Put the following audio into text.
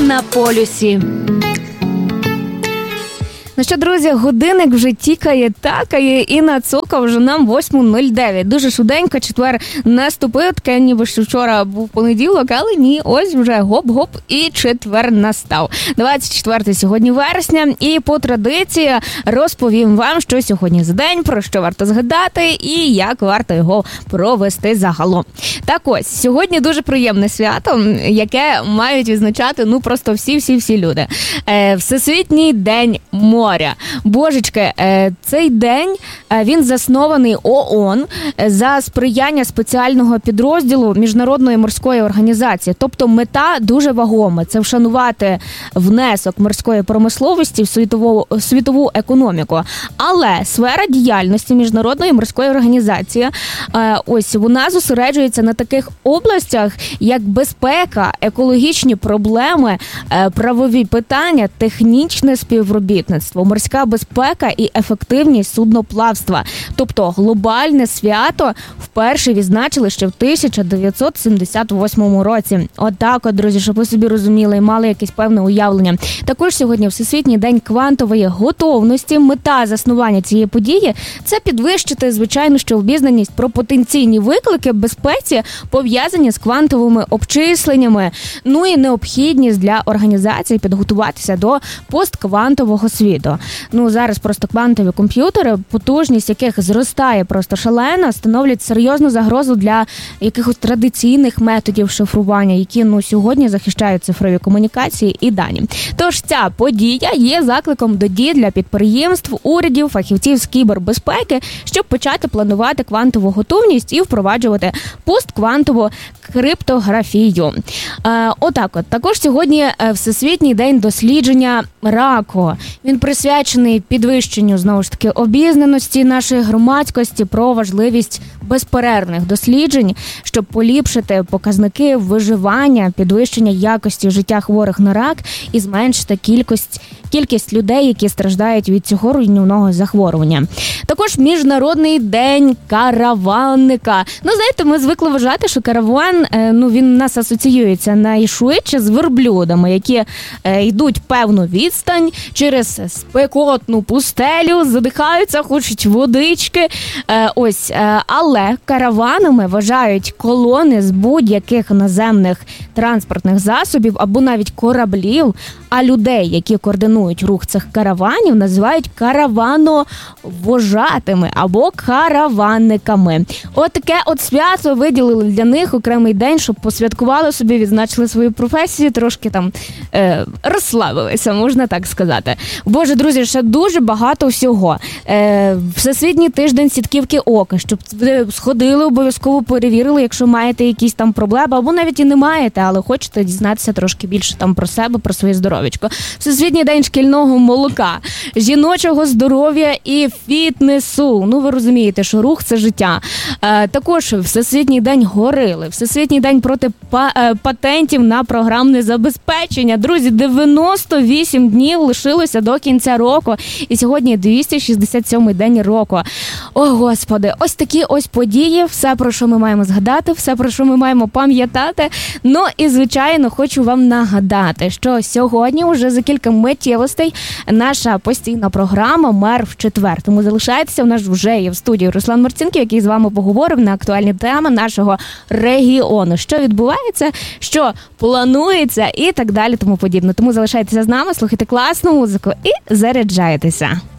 на полюсі. Ну що, друзі, годинник вже такає і нацокав вже нам 8:09. Дуже швиденько, четвер наступив, таке ніби що вчора був понеділок, але ні, ось вже гоп-гоп і четвер настав. 24 сьогодні вересня, і по традиції розповім вам, що сьогодні за день, про що варто згадати і як варто його провести загалом. Так ось, сьогодні дуже приємне свято, яке мають відзначати, просто всі люди. Всесвітній день моря. Божечки, цей день, він заснований ООН за сприяння спеціального підрозділу Міжнародної морської організації. Тобто мета дуже вагома. Це вшанувати внесок морської промисловості в світову економіку. Але сфера діяльності Міжнародної морської організації, ось вона зосереджується на таких областях, як безпека, екологічні проблеми, правові питання, технічне співробітництво, морська безпека і ефективність судноплавства. Тобто глобальне свято вперше відзначили ще в 1978 році. Отак, друзі, щоб ви собі розуміли і мали якесь певне уявлення. Також сьогодні Всесвітній день квантової готовності. Мета заснування цієї події – це підвищити, звичайно, що обізнаність про потенційні виклики безпеці, пов'язані з квантовими обчисленнями, і необхідність для організації підготуватися до постквантового світу. Зараз просто квантові комп'ютери, потужність яких зростає просто шалено, становлять серйозну загрозу для якихось традиційних методів шифрування, які сьогодні захищають цифрові комунікації і дані. Тож ця подія є закликом до дій для підприємств, урядів, фахівців з кібербезпеки, щоб почати планувати квантову готовність і впроваджувати постквантову криптографію. Також сьогодні Всесвітній день дослідження раку. Він присвячений підвищенню, знову ж таки, обізнаності нашої громадськості про важливість безперервних досліджень, щоб поліпшити показники виживання, підвищення якості життя хворих на рак і зменшити кількість людей, які страждають від цього руйнівного захворювання. Також Міжнародний день караванника. Знаєте, ми звикли вважати, що караван, він у нас асоціюється найшвидше з верблюдами, які йдуть певну відстань через спекотну пустелю, задихаються, хочуть водички. Але караванами вважають колони з будь-яких наземних транспортних засобів або навіть кораблів, а людей, які координують рух цих караванів, називають каравановожатими або караванниками. Таке свято виділили для них окремий день, щоб посвяткували собі, відзначили свою професію, трошки там розслабилися, можна так сказати. Боже, друзі, ще дуже багато всього. Всесвітній тиждень сітківки ока, щоб ви сходили, обов'язково перевірили, якщо маєте якісь там проблеми, або навіть і не маєте, але хочете дізнатися трошки більше там про себе, про своє здоров'ячко. Всесвітній день шкільного молока, жіночого здоров'я і фітнесу. Ви розумієте, що рух – це життя. Також Всесвітній день горили, Всесвітній день проти патентів на програмне забезпечення. Друзі, 98 днів лишилося до кінця року, і сьогодні 267-й день року. О, Господи, ось такі події, все, про що ми маємо згадати, все, про що ми маємо пам'ятати. І, звичайно, хочу вам нагадати, що сьогодні вже за кілька миттєвостей наша постійна програма «Мер в четвер». Тому залишайтеся, у нас вже є в студії Руслан Марцінків, який з вами поговорив на актуальні теми нашого регіону. Що відбувається, що планується і так далі, тому подібне. Тому залишайтеся з нами, слухайте класну музику і заряджайтеся.